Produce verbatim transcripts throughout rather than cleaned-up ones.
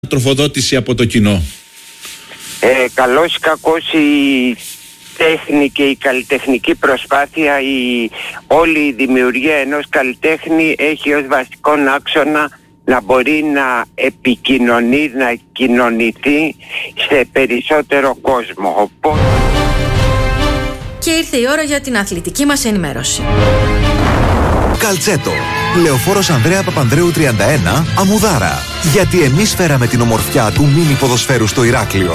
τροφοδότηση από το κοινό. Ε, καλώς ή κακώς η τέχνη και η καλλιτεχνική προσπάθεια, η, όλη η δημιουργία ενός καλλιτέχνη έχει ως βασικό άξονα να μπορεί να επικοινωνεί, να κοινωνηθεί σε περισσότερο κόσμο. Οπότε... Και ήρθε η ώρα για την αθλητική μας ενημέρωση. Καλτσέτο. Λεωφόρος Ανδρέα Παπανδρέου τριάντα ένα, Αμμουδάρα. Γιατί εμείς φέραμε την ομορφιά του μίνι ποδοσφαίρου στο Ηράκλειο.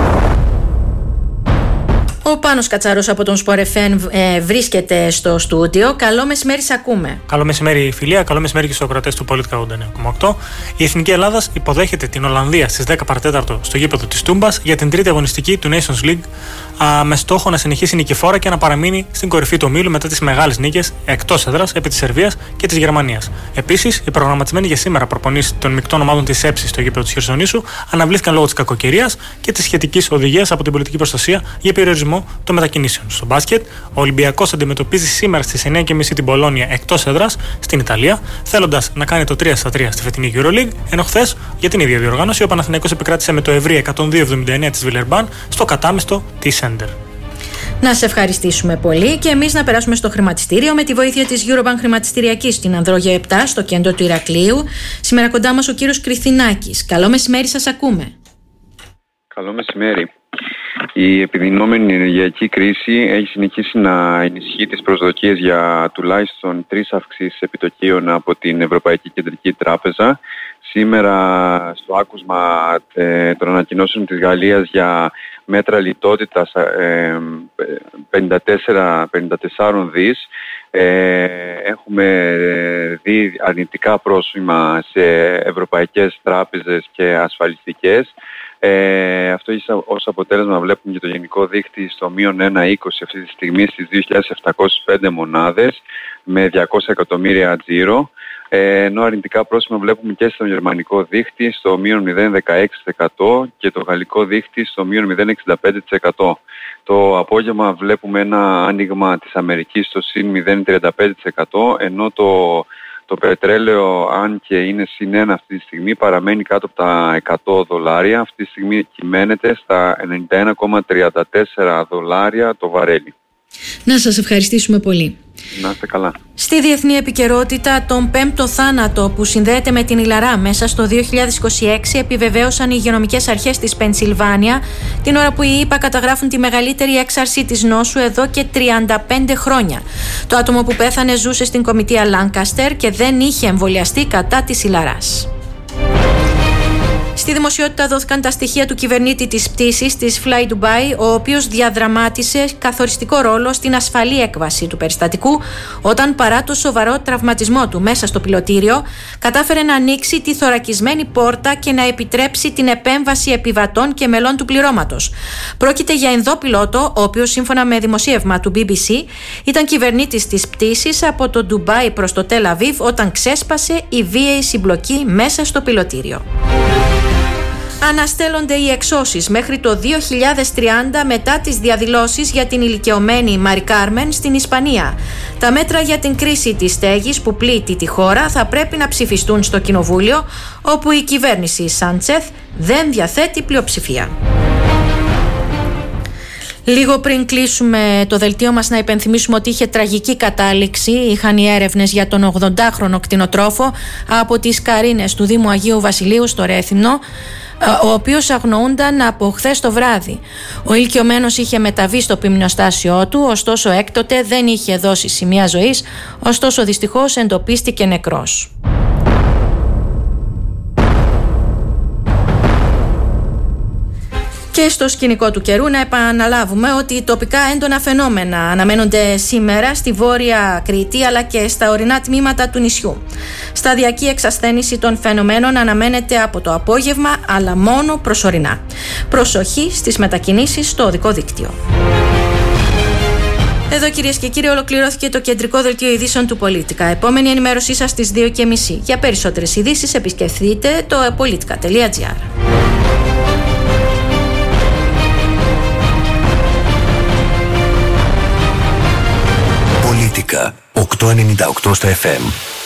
Ο Πάνος Κατσαρός από τον Sport εφ εμ ε, βρίσκεται στο στούντιο. Καλό μεσημέρι, σ' ακούμε. Καλό μεσημέρι, φιλία. Καλό μεσημέρι και στους ακροατές του Πολίτικα ογδόντα εννέα κόμμα οκτώ. Η Εθνική Ελλάδας υποδέχεται την Ολλανδία στις δέκα παρά τέταρτο στο γήπεδο της Τούμπας για την τρίτη αγωνιστική του Nations League, α, με στόχο να συνεχίσει νικηφόρα και να παραμείνει στην κορυφή του ομίλου μετά τις μεγάλες νίκες εκτός έδρας επί της Σερβίας και της Γερμανίας. Επίσης, οι προγραμματισμένοι για σήμερα προπονήσεις των μεικτών ομάδων της ΕΨΗ στο γήπεδο της Χερσονήσου αναβλήθηκαν λόγω της κακοκαιρίας και της σχετικής οδηγίας από την πολιτική προστασία για περιορισμό των μετακινήσεων. Στο μπάσκετ, ο Ολυμπιακός αντιμετωπίζει σήμερα στις εννέα και μισή την Πολόνια εκτός έδρας στην Ιταλία, θέλοντας να κάνει το τρία στα τρία στη φετινή EuroLeague, ενώ χθες για την ίδια διοργάνωση ο Παναθηναϊκός επικράτησε με το ευρύ εκατόν δύο εβδομήντα εννέα της Βιλερμπάν στο κατάμεστο της Σέντερ. Να σε ευχαριστήσουμε πολύ και εμείς να περάσουμε στο χρηματιστήριο με τη βοήθεια της Eurobank Χρηματιστηριακής στην Ανδρόγια επτά στο κέντρο του Ηρακλείου. Σήμερα κοντά μας ο κύριος Κρυθινάκης. Καλό μεσημέρι, σας ακούμε. Καλό μεσημέρι. Η επιδεινόμενη ενεργειακή κρίση έχει συνεχίσει να ενισχύει τις προσδοκίες για τουλάχιστον τρεις αυξήσεις επιτοκίων από την Ευρωπαϊκή Κεντρική Τράπεζα. Σήμερα στο άκουσμα ε, των ανακοινώσεων της Γαλλίας για μέτρα λιτότητας ε, πενήντα τέσσερα δις, ε, έχουμε δει αρνητικά πρόσημα σε ευρωπαϊκές τράπεζες και ασφαλιστικές. Ε, αυτό έχει ως αποτέλεσμα, βλέπουμε και το γενικό δείκτη στο μείον ένα κόμμα είκοσι αυτή τη στιγμή στις δύο χιλιάδες επτακόσιες πέντε μονάδες με διακόσια εκατομμύρια τζίρο, ε, ενώ αρνητικά πρόσημα βλέπουμε και στο γερμανικό δείκτη στο μείον μηδέν κόμμα δεκαέξι τοις εκατό και το γαλλικό δείκτη στο μείον μηδέν κόμμα εξήντα πέντε τοις εκατό. Το απόγευμα βλέπουμε ένα άνοιγμα της Αμερικής στο συν μηδέν κόμμα τριάντα πέντε τοις εκατό, ενώ το Το πετρέλαιο, αν και είναι συν ένα αυτή τη στιγμή, παραμένει κάτω από τα εκατό δολάρια. Αυτή τη στιγμή κυμαίνεται στα ενενήντα ένα κόμμα τριάντα τέσσερα δολάρια το βαρέλι. Να σας ευχαριστήσουμε πολύ. Να είστε καλά. Στη διεθνή επικαιρότητα, τον πέμπτο θάνατο που συνδέεται με την Ιλαρά μέσα στο δύο χιλιάδες είκοσι έξι επιβεβαίωσαν οι υγειονομικές αρχές της Πενσιλβάνια, την ώρα που οι ΗΠΑ καταγράφουν τη μεγαλύτερη έξαρση της νόσου εδώ και τριάντα πέντε χρόνια. Το άτομο που πέθανε ζούσε στην κομιτεία Λάνκαστερ και δεν είχε εμβολιαστεί κατά της Ιλαράς. Στη δημοσιότητα δόθηκαν τα στοιχεία του κυβερνήτη της πτήσης της Fly Dubai, ο οποίος διαδραμάτισε καθοριστικό ρόλο στην ασφαλή έκβαση του περιστατικού, όταν παρά το σοβαρό τραυματισμό του μέσα στο πιλωτήριο, κατάφερε να ανοίξει τη θωρακισμένη πόρτα και να επιτρέψει την επέμβαση επιβατών και μελών του πληρώματος. Πρόκειται για Ινδό πιλότο, ο οποίος σύμφωνα με δημοσίευμα του μπι μπι σι ήταν κυβερνήτης της πτήσης από το Ντουμπάι προς το Τελ Αβίβ όταν ξέσπασε η βίαιη συμπλοκή μέσα στο πιλωτήριο. Αναστέλλονται οι εξώσεις μέχρι το δύο χιλιάδες τριάντα μετά τις διαδηλώσεις για την ηλικιωμένη Μαρι Κάρμεν στην Ισπανία. Τα μέτρα για την κρίση της στέγης που πλήττει τη χώρα θα πρέπει να ψηφιστούν στο Κοινοβούλιο, όπου η κυβέρνηση Σάντσεθ δεν διαθέτει πλειοψηφία. Λίγο πριν κλείσουμε το δελτίο μας, να υπενθυμίσουμε ότι είχε τραγική κατάληξη. Είχαν οι έρευνες για τον ογδοντάχρονο κτηνοτρόφο από τις Καρίνες του Δήμου Αγίου Βασιλείου στο Ρέθυμνο, ο οποίος αγνοούνταν από χθες το βράδυ. Ο ηλικιωμένος είχε μεταβεί στο ποιμνοστάσιό του, ωστόσο έκτοτε δεν είχε δώσει σημεία ζωής, ωστόσο δυστυχώς εντοπίστηκε νεκρός. Και στο σκηνικό του καιρού να επαναλάβουμε ότι τοπικά έντονα φαινόμενα αναμένονται σήμερα στη Βόρεια Κρήτη αλλά και στα ορεινά τμήματα του νησιού. Σταδιακή εξασθένηση των φαινομένων αναμένεται από το απόγευμα, αλλά μόνο προσωρινά. Προσοχή στις μετακινήσεις στο οδικό δίκτυο. Εδώ, κυρίες και κύριοι, ολοκληρώθηκε το κεντρικό δελτίο ειδήσεων του Πολίτικα. Επόμενη ενημέρωσή σας στις δύο και μισή. Για περισσότερες ειδήσεις επισκεφτείτε το politica τελεία gr. Πολίτικα οκτακόσια ενενήντα οκτώ στα εφ εμ.